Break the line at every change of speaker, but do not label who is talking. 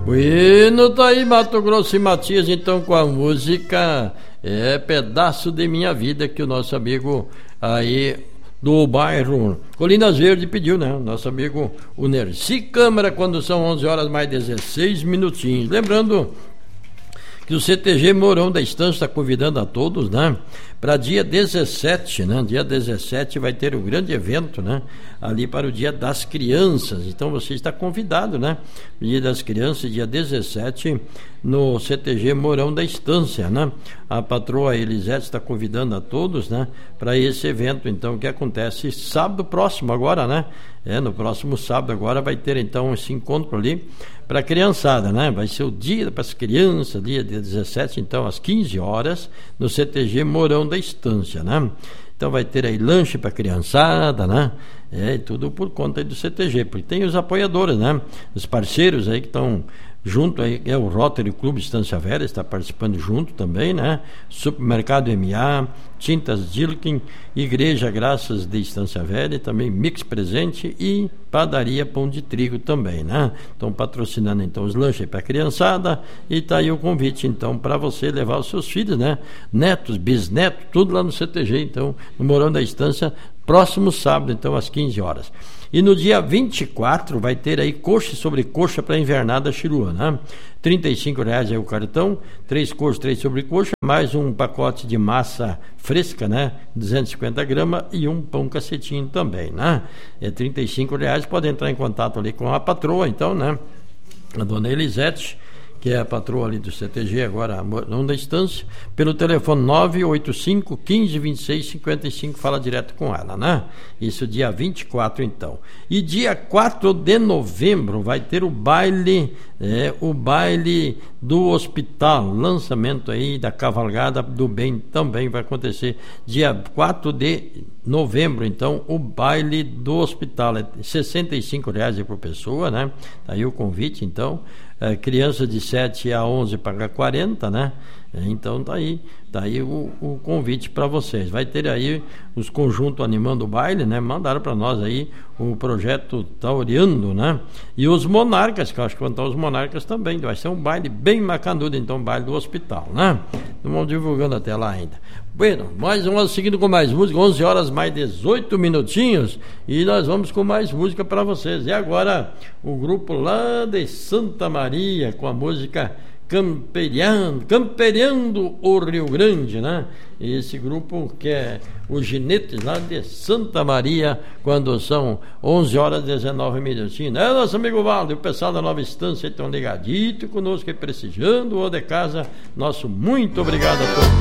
Bueno, tá aí Mato Grosso e Matias, então, com a música Pedaço de Minha Vida, que o nosso amigo aí do bairro Colinas Verdes pediu, né? Nosso amigo o Nerci Câmara, quando são 11 horas mais 16 minutinhos. Lembrando que o CTG Mourão da Estância está convidando a todos, né? Para dia 17, né? Dia 17 vai ter um grande evento, né? Ali para o Dia das Crianças. Então você está convidado, né? Dia das Crianças, dia 17, no CTG Mourão da Estância, né? A patroa Elisete está convidando a todos, né? Para esse evento, então, que acontece sábado próximo agora, né? No próximo sábado agora vai ter, então, esse encontro ali para a criançada, né? Vai ser o dia para as crianças, dia 17, então, às 15 horas, no CTG Mourão da Estância, né? Então vai ter aí lanche para a criançada, né? Tudo por conta aí do CTG, porque tem os apoiadores, né? Os parceiros aí que estão junto aí, o Rotary Clube Estância Velha está participando junto também, né? Supermercado MA, Tintas Dilkin, Igreja Graças de Estância Velha, também Mix Presente e Padaria Pão de Trigo também, né? Estão patrocinando então os lanches para a criançada e tá aí o convite então para você levar os seus filhos, né? Netos, bisnetos, tudo lá no CTG, então, no Mourão da Estância, próximo sábado, então, às 15 horas. E no dia 24 vai ter aí coxa sobre coxa para invernada Chirua, né? R$35 é o cartão, 3 coxas, 3 sobrecoxa, mais um pacote de massa fresca, né? 250 gramas e um pão cacetinho também, né? R$35, pode entrar em contato ali com a patroa, então, né? A dona Elisete, que é a patroa ali do CTG, agora não da Estância, pelo telefone 985 15 26 55, fala direto com ela, né? Isso dia 24, então. E dia 4 de novembro vai ter o baile do hospital, lançamento aí da Cavalgada do Bem, também vai acontecer dia 4 de novembro, então, o baile do hospital, é R$65 por pessoa, né? Tá aí o convite, então. Criança de 7 a 11 paga 40, né? Então tá aí o convite para vocês. Vai ter aí os conjuntos animando o baile, né? Mandaram para nós aí o projeto Tauriando, né? E os Monarcas, que eu acho que vão estar os Monarcas também. Vai ser um baile bem macanudo, então, um baile do hospital, né? Estamos divulgando até lá ainda. Bueno, mais uma seguindo com mais música, 11 horas mais 18 minutinhos, e nós vamos com mais música para vocês. E agora o grupo lá de Santa Maria com a música Camperiando o Rio Grande, né? Esse grupo que é os Ginetes lá de Santa Maria, quando são 11 horas e 19 minutinhos. Nosso amigo Valdo e o pessoal da Nova Estância estão ligadito conosco e prestigiando o de casa. Nosso muito obrigado a todos.